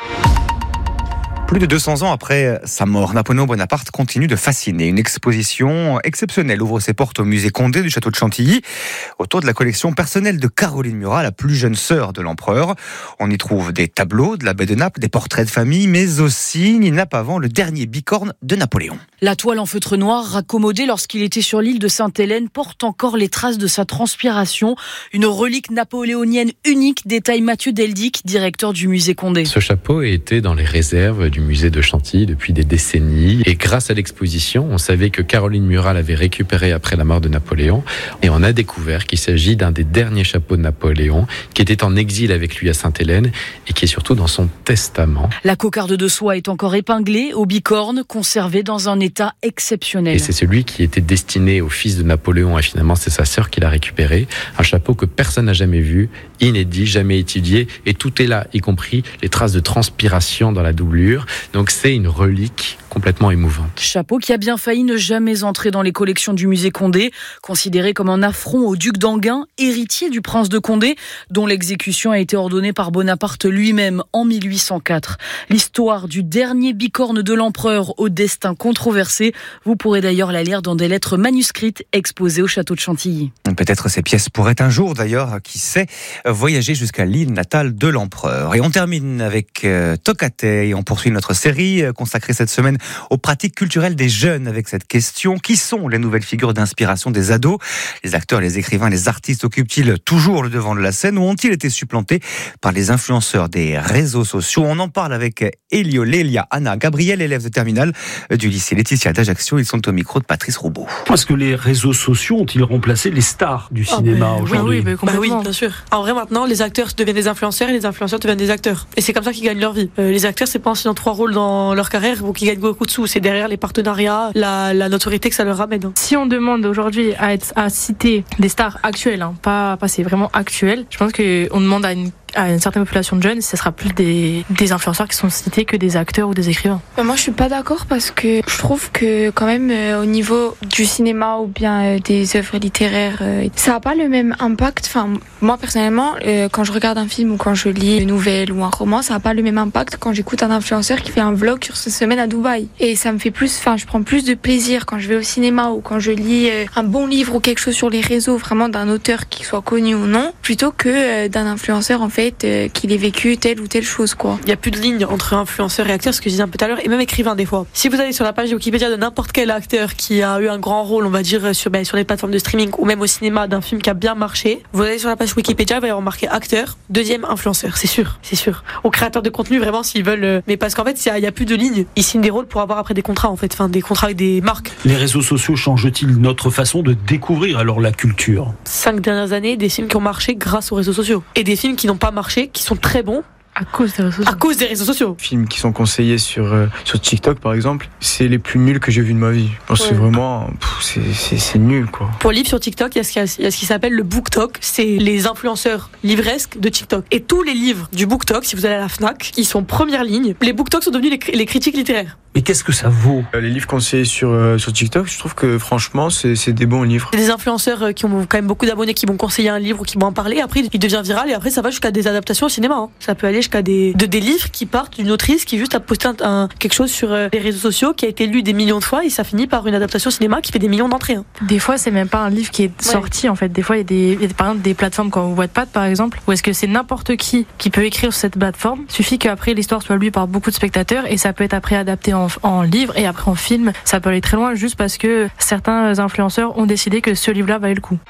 Plus de 200 ans après sa mort, Napoléon Bonaparte continue de fasciner. Une exposition exceptionnelle ouvre ses portes au musée Condé du château de Chantilly, autour de la collection personnelle de Caroline Murat, la plus jeune sœur de l'empereur. On y trouve des tableaux de la baie de Naples, des portraits de famille, mais aussi Nina Pavant, le dernier bicorne de Napoléon. La toile en feutre noir, raccommodée lorsqu'il était sur l'île de Sainte-Hélène, porte encore les traces de sa transpiration. Une relique napoléonienne unique, détaille Mathieu Deldic, directeur du musée Condé. Ce chapeau était dans les réserves du musée de Chantilly depuis des décennies. Et grâce à l'exposition, on savait que Caroline Murat l'avait récupéré après la mort de Napoléon. Et on a découvert qu'il s'agit d'un des derniers chapeaux de Napoléon, qui était en exil avec lui à Sainte-Hélène et qui est surtout dans son testament. La cocarde de soie est encore épinglée aux bicornes, conservée dans un état exceptionnel. Et c'est celui qui était destiné au fils de Napoléon, et finalement c'est sa sœur qui l'a récupéré. Un chapeau que personne n'a jamais vu, inédit, jamais étudié, et tout est là, y compris les traces de transpiration dans la doublure. Donc c'est une relique complètement émouvante. Chapeau qui a bien failli ne jamais entrer dans les collections du musée Condé, considéré comme un affront au duc d'Enghien, héritier du prince de Condé, dont l'exécution a été ordonnée par Bonaparte lui-même en 1804. L'histoire du dernier bicorne de l'empereur au destin controversé, vous pourrez d'ailleurs la lire dans des lettres manuscrites exposées au château de Chantilly. Peut-être ces pièces pourraient un jour d'ailleurs, qui sait, voyager jusqu'à l'île natale de l'empereur. Et on termine avec Tokate et on poursuit notre série consacrée cette semaine aux pratiques culturelles des jeunes avec cette question: qui sont les nouvelles figures d'inspiration des ados? Les acteurs, les écrivains, les artistes occupent-ils toujours le devant de la scène ou ont-ils été supplantés par les influenceurs des réseaux sociaux? On en parle avec Elio, Lélia, Anna, Gabriel, élèves de terminale du lycée Laetitia d'Ajaccio. Ils sont au micro de Patrice Roubaud. Est-ce que les réseaux sociaux ont-ils remplacé les stars du cinéma aujourd'hui? Oui, bien sûr. En vrai, maintenant, les acteurs deviennent des influenceurs et les influenceurs deviennent des acteurs. Et c'est comme ça qu'ils gagnent leur vie. Les acteurs, c'est pas en signant 3 rôles dans leur carrière ou qu'ils gagnent beaucoup de sous. C'est derrière les partenariats, la notoriété que ça leur ramène. Si on demande aujourd'hui à citer des stars actuelles, pas passées, vraiment actuelles, je pense qu'on demande à une certaine population de jeunes, ce sera plus des influenceurs qui sont cités que des acteurs ou des écrivains. Moi, je suis pas d'accord parce que je trouve que quand même au niveau du cinéma ou bien des œuvres littéraires, ça a pas le même impact. Enfin, moi personnellement, quand je regarde un film ou quand je lis une nouvelle ou un roman, ça a pas le même impact quand j'écoute un influenceur qui fait un vlog sur sa semaine à Dubaï. Et ça me fait je prends plus de plaisir quand je vais au cinéma ou quand je lis un bon livre ou quelque chose sur les réseaux, vraiment d'un auteur qui soit connu ou non, plutôt que d'un influenceur en fait qu'il ait vécu telle ou telle chose, quoi. Il y a plus de ligne entre influenceur et acteur, ce que je disais un peu tout à l'heure, et même écrivain des fois. Si vous allez sur la page de Wikipédia de n'importe quel acteur qui a eu un grand rôle, on va dire sur les plateformes de streaming ou même au cinéma d'un film qui a bien marché, vous allez sur la page Wikipédia, il va y avoir marqué acteur, deuxième influenceur, c'est sûr. Aux créateurs de contenu, vraiment, s'ils veulent, mais parce qu'en fait, il y a plus de ligne. Ils signent des rôles pour avoir après des contrats, en fait, des contrats avec des marques. Les réseaux sociaux changent-ils notre façon de découvrir alors la culture? 5 dernières années, des films qui ont marché grâce aux réseaux sociaux. Et des films qui n'ont pas marché, qui sont très bons. À cause des réseaux sociaux. Films qui sont conseillés sur TikTok par exemple, c'est les plus nuls que j'ai vus de ma vie. Parce que c'est vraiment, c'est nul quoi. Pour livres sur TikTok, il y a ce qui s'appelle le BookTok, c'est les influenceurs livresques de TikTok. Et tous les livres du BookTok, si vous allez à la Fnac, ils sont première ligne. Les BookTok sont devenus les critiques littéraires. Mais qu'est-ce que ça vaut? Les livres conseillés sur TikTok, je trouve que franchement, c'est des bons livres. C'est des influenceurs qui ont quand même beaucoup d'abonnés qui vont conseiller un livre ou qui vont en parler. Après, il devient viral et après, ça va jusqu'à des adaptations au cinéma. Ça peut aller jusqu'à des livres qui partent d'une autrice qui juste a posté quelque chose sur les réseaux sociaux qui a été lu des millions de fois et ça finit par une adaptation cinéma qui fait des millions d'entrées. Des fois, c'est même pas un livre qui est sorti en fait. Des fois, il y a par exemple des plateformes comme Wattpad par exemple, où est-ce que c'est n'importe qui peut écrire sur cette plateforme. Il suffit qu'après l'histoire soit lue par beaucoup de spectateurs et ça peut être après adapté en livre et après en film. Ça peut aller très loin juste parce que certains influenceurs ont décidé que ce livre-là valait le coup.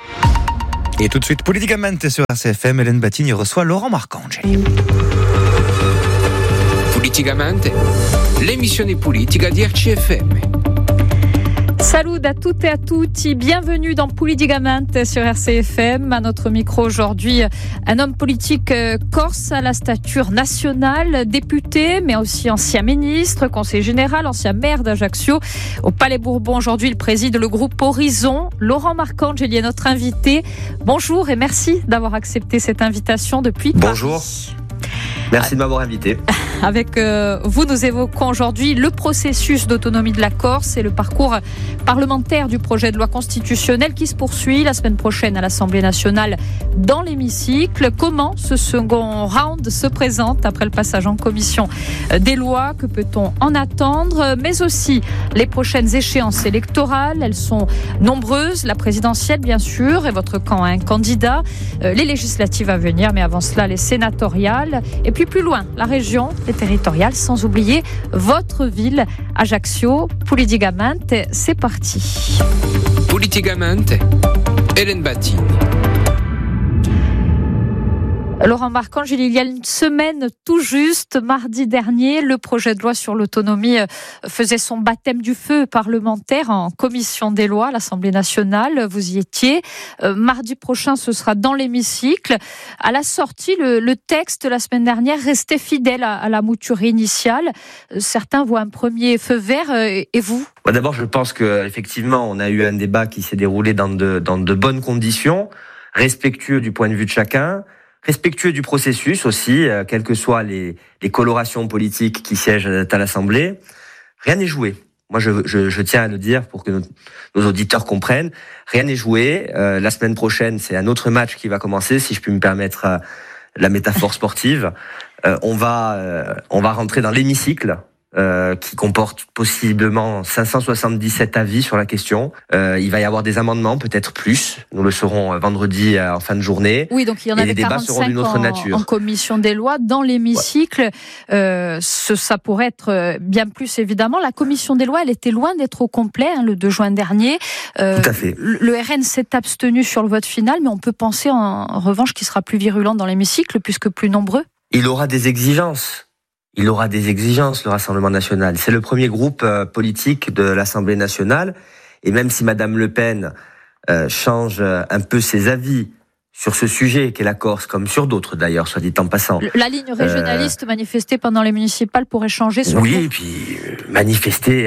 Et tout de suite, Politicamente sur RCFM, Hélène Batigny reçoit Laurent Marcangeli. Politicamente, l'emissione politica di RCFM. Salut à toutes et à tutti, bienvenue dans Politicament sur RCFM. À notre micro aujourd'hui, un homme politique corse à la stature nationale, député, mais aussi ancien ministre, conseiller général, ancien maire d'Ajaccio. Au Palais Bourbon, aujourd'hui, il préside le groupe Horizon. Laurent Marcangeli est notre invité. Bonjour et merci d'avoir accepté cette invitation depuis Bonjour. Paris. Merci de m'avoir invité. Avec vous, nous évoquons aujourd'hui le processus d'autonomie de la Corse et le parcours parlementaire du projet de loi constitutionnelle qui se poursuit la semaine prochaine à l'Assemblée nationale dans l'hémicycle. Comment ce second round se présente après le passage en commission des lois? Que peut-on en attendre? Mais aussi les prochaines échéances électorales. Elles sont nombreuses. La présidentielle, bien sûr, et votre camp a un candidat. Les législatives à venir, mais avant cela, les sénatoriales. Et puis plus loin, la région, les territoriales, sans oublier votre ville, Ajaccio. Politicament, c'est parti. Politicament, Hélène Batti. Laurent Marcangeli, il y a une semaine tout juste, mardi dernier, le projet de loi sur l'autonomie faisait son baptême du feu parlementaire en commission des lois à l'Assemblée nationale. Vous y étiez. Mardi prochain, ce sera dans l'hémicycle. À la sortie, le texte la semaine dernière restait fidèle à la mouture initiale. Certains voient un premier feu vert. Et vous ? D'abord, je pense qu'effectivement, on a eu un débat qui s'est déroulé dans de bonnes conditions, respectueux du point de vue de chacun, respectueux du processus aussi, quelles que soient les colorations politiques qui siègent à l'Assemblée. Rien n'est joué. Moi, je tiens à le dire pour que nos auditeurs comprennent. Rien n'est joué. La semaine prochaine, c'est un autre match qui va commencer, si je puis me permettre la métaphore sportive. On va rentrer dans l'hémicycle, qui comporte possiblement 577 avis sur la question. Il va y avoir des amendements, peut-être plus. Nous le saurons vendredi en fin de journée. Oui, donc il y en avait 45 en commission des lois. Dans l'hémicycle, ça pourrait être bien plus, évidemment. La commission des lois, elle était loin d'être au complet, le 2 juin dernier. Tout à fait. Le RN s'est abstenu sur le vote final, mais on peut penser en revanche qu'il sera plus virulent dans l'hémicycle, puisque plus nombreux. Il aura des exigences. Le Rassemblement national. C'est le premier groupe politique de l'Assemblée nationale. Et même si Madame Le Pen change un peu ses avis sur ce sujet qu'est la Corse, comme sur d'autres d'ailleurs, soit dit en passant. La ligne régionaliste manifestée pendant les municipales pourrait changer sur Oui, et puis manifester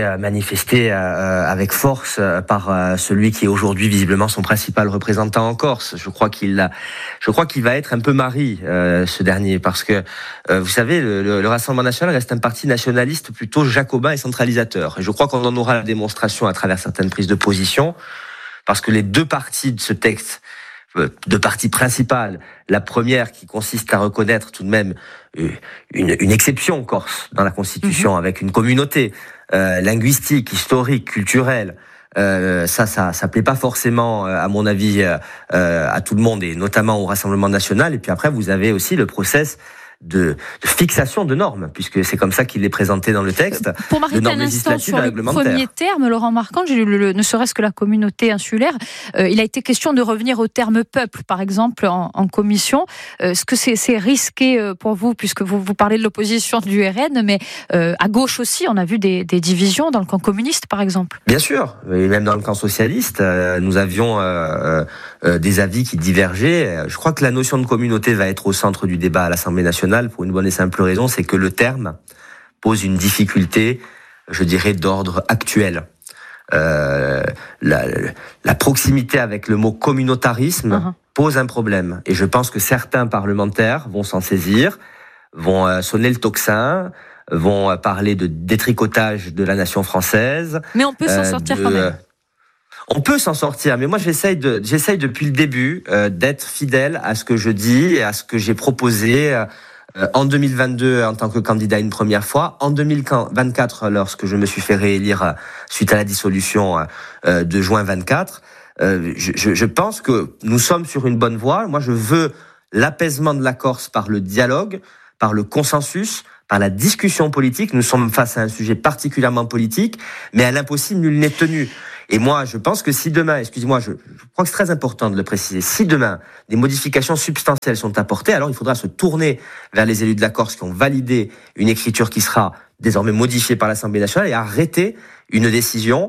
avec force par celui qui est aujourd'hui visiblement son principal représentant en Corse. Je crois qu'il va être un peu mari, ce dernier, parce que vous savez, le Rassemblement national reste un parti nationaliste plutôt jacobin et centralisateur. Et je crois qu'on en aura la démonstration à travers certaines prises de position, parce que les deux parties de ce texte, deux parties principales. La première qui consiste à reconnaître tout de même une exception corse dans la Constitution, avec une communauté linguistique, historique, culturelle. Ça plaît pas forcément, à mon avis, à tout le monde, et notamment au Rassemblement national. Et puis après, vous avez aussi le process de fixation de normes, puisque c'est comme ça qu'il est présenté dans le texte. Pour m'arrêter un instant sur le premier terme, Laurent Marcangeli, ne serait-ce que la communauté insulaire, il a été question de revenir au terme peuple, par exemple, en commission. Est-ce que c'est risqué pour vous, puisque vous parlez de l'opposition du RN, mais à gauche aussi, on a vu des divisions dans le camp communiste, par exemple. Bien sûr, et même dans le camp socialiste, nous avions des avis qui divergeaient. Je crois que la notion de communauté va être au centre du débat à l'Assemblée nationale, pour une bonne et simple raison, c'est que le terme pose une difficulté, je dirais, d'ordre actuel. La proximité avec le mot communautarisme pose un problème. Et je pense que certains parlementaires vont s'en saisir, vont sonner le tocsin, vont parler de détricotage de la nation française. Mais on peut s'en sortir quand même. On peut s'en sortir, mais moi j'essaye depuis le début d'être fidèle à ce que je dis et à ce que j'ai proposé en 2022 en tant que candidat une première fois, en 2024 lorsque je me suis fait réélire suite à la dissolution de juin 24. Je pense que nous sommes sur une bonne voie. Moi je veux l'apaisement de la Corse par le dialogue, par le consensus, par la discussion politique. Nous sommes face à un sujet particulièrement politique, mais à l'impossible nul n'est tenu. Et moi, je pense que si demain, excusez-moi, je crois que c'est très important de le préciser, si demain des modifications substantielles sont apportées, alors il faudra se tourner vers les élus de la Corse qui ont validé une écriture qui sera désormais modifiée par l'Assemblée nationale, et arrêter une décision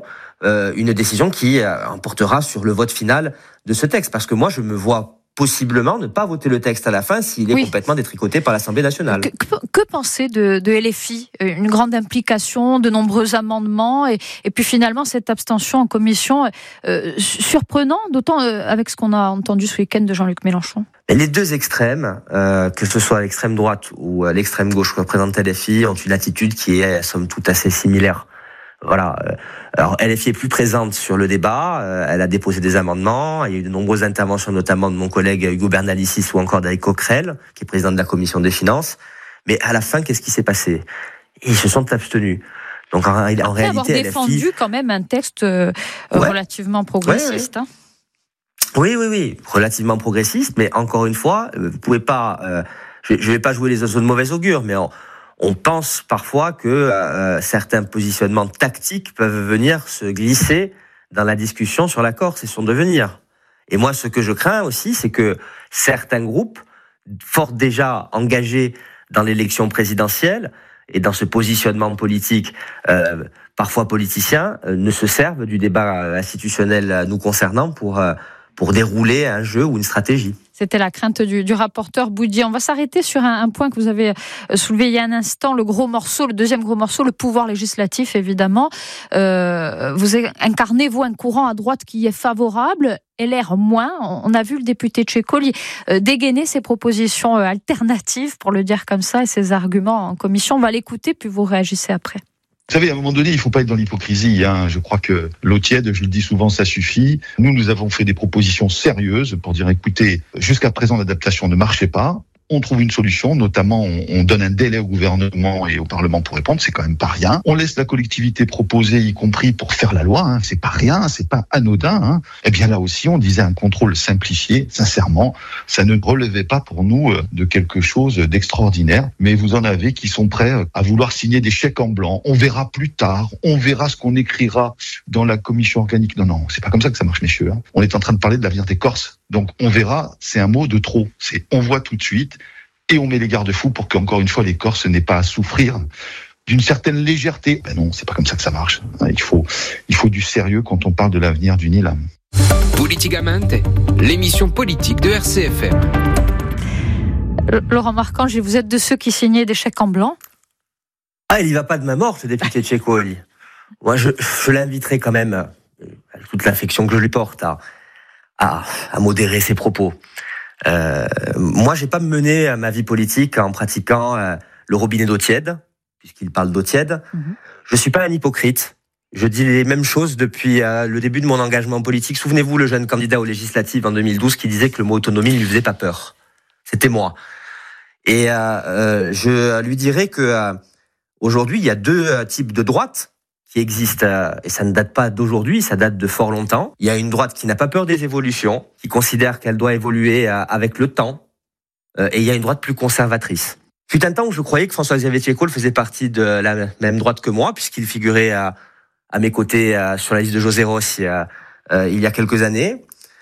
qui emportera sur le vote final de ce texte. Parce que moi, je me vois possiblement ne pas voter le texte à la fin s'il est complètement détricoté par l'Assemblée nationale. Que penser de LFI ? Une grande implication, de nombreux amendements, et puis finalement cette abstention en commission, surprenant, d'autant avec ce qu'on a entendu ce week-end de Jean-Luc Mélenchon. Les deux extrêmes, que ce soit l'extrême droite ou l'extrême gauche représentée LFI, ont une attitude qui est, somme toute, assez similaire. Voilà. Alors, LFI est plus présente sur le débat. Elle a déposé des amendements. Il y a eu de nombreuses interventions, notamment de mon collègue Hugo Bernalicis ou encore d'Eric Coquerel, qui est président de la commission des finances. Mais à la fin, qu'est-ce qui s'est passé ? Ils se sont abstenus. Donc, en réalité, avoir défendu LFI... quand même un texte relativement progressiste. Oui. Oui, relativement progressiste. Mais encore une fois, vous pouvez pas... je vais pas jouer les oiseaux de mauvais augure, mais on pense parfois que certains positionnements tactiques peuvent venir se glisser dans la discussion sur la Corse et son devenir. Et moi, ce que je crains aussi, c'est que certains groupes, fort déjà engagés dans l'élection présidentielle et dans ce positionnement politique, parfois politicien, ne se servent du débat institutionnel nous concernant pour dérouler un jeu ou une stratégie. C'était la crainte du rapporteur Boudier. On va s'arrêter sur un point que vous avez soulevé il y a un instant, le deuxième gros morceau, le pouvoir législatif, évidemment. Vous incarnez, vous, un courant à droite qui est favorable, LR moins. On a vu le député Ceccoli dégainer ses propositions alternatives, pour le dire comme ça, et ses arguments en commission. On va l'écouter, puis vous réagissez après. Vous savez, à un moment donné, il ne faut pas être dans l'hypocrisie. Je crois que l'eau tiède, je le dis souvent, ça suffit. Nous avons fait des propositions sérieuses pour dire, écoutez, jusqu'à présent, l'adaptation ne marchait pas. On trouve une solution, notamment on donne un délai au gouvernement et au Parlement pour répondre, c'est quand même pas rien. On laisse la collectivité proposer, y compris pour faire la loi, c'est pas rien, c'est pas anodin. Eh bien là aussi, on disait un contrôle simplifié, sincèrement, ça ne relevait pas pour nous de quelque chose d'extraordinaire, mais vous en avez qui sont prêts à vouloir signer des chèques en blanc. On verra plus tard, on verra ce qu'on écrira dans la commission organique. Non, c'est pas comme ça que ça marche, messieurs. On est en train de parler de l'avenir des Corses. Donc on verra, c'est un mot de trop. C'est on voit tout de suite et on met les garde-fous pour qu'encore une fois les Corses n'aient pas à souffrir d'une certaine légèreté. Ben non, c'est pas comme ça que ça marche. Il faut du sérieux quand on parle de l'avenir du Nil. Politicamente, l'émission politique de RCFM. Laurent Marcangeli, vous êtes de ceux qui signaient des chèques en blanc ? Il y va pas de ma mort, ce député Ceccoli. Moi, je l'inviterai quand même, avec toute l'affection que je lui porte, à modérer ses propos. Moi, j'ai pas mené ma vie politique en pratiquant le robinet d'eau tiède, puisqu'il parle d'eau tiède. Je suis pas un hypocrite. Je dis les mêmes choses depuis le début de mon engagement politique. Souvenez-vous, le jeune candidat aux législatives en 2012 qui disait que le mot autonomie ne lui faisait pas peur. C'était moi. Et je lui dirais que aujourd'hui, il y a deux types de droite qui existent, et ça ne date pas d'aujourd'hui, ça date de fort longtemps. Il y a une droite qui n'a pas peur des évolutions, qui considère qu'elle doit évoluer avec le temps, et il y a une droite plus conservatrice. Fut un temps où je croyais que François-Xavier Ceccoli faisait partie de la même droite que moi, puisqu'il figurait à mes côtés sur la liste de José Rossi il y a quelques années.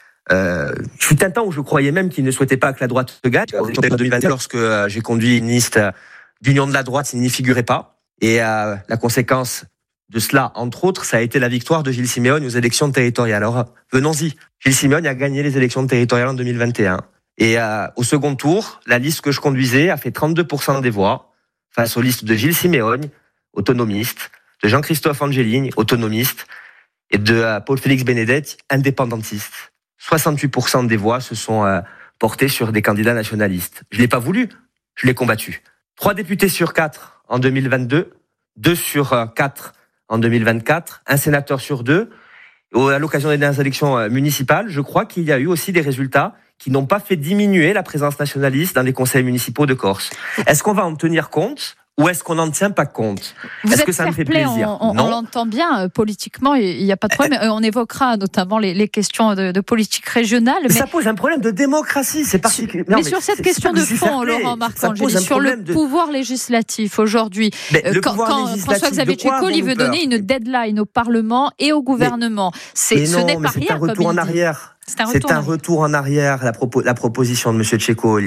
Fut un temps où je croyais même qu'il ne souhaitait pas que la droite se gagne. En 2021, lorsque j'ai conduit une liste d'union de la droite, il n'y figurait pas. Et la conséquence de cela, entre autres, ça a été la victoire de Gilles Simeone aux élections territoriales. Alors, venons-y. Gilles Simeone a gagné les élections territoriales en 2021. Et au second tour, la liste que je conduisais a fait 32% des voix face aux listes de Gilles Simeone, autonomiste, de Jean-Christophe Angelini, autonomiste, et de Paul-Félix Benedetti, indépendantiste. 68% des voix se sont portées sur des candidats nationalistes. Je l'ai pas voulu, je l'ai combattu. 3 députés sur 4 en 2022, 2 sur 4 en 2024, un sénateur sur 2. À l'occasion des dernières élections municipales, je crois qu'il y a eu aussi des résultats qui n'ont pas fait diminuer la présence nationaliste dans les conseils municipaux de Corse. Est-ce qu'on va en tenir compte ou est-ce qu'on n'en tient pas compte ? Est-ce que ça me fait plaisir ? On l'entend bien, politiquement, il n'y a pas de problème. On évoquera notamment les questions de politique régionale. Mais ça pose un problème de démocratie, c'est particulier. Mais sur cette question de fond, Laurent Marcangeli, sur le pouvoir législatif aujourd'hui, quand François-Xavier Ceccoli veut donner une deadline au Parlement et au gouvernement, ce n'est pas rien. C'est un retour en arrière. C'est un retour en arrière, la proposition de M. Ceccoli.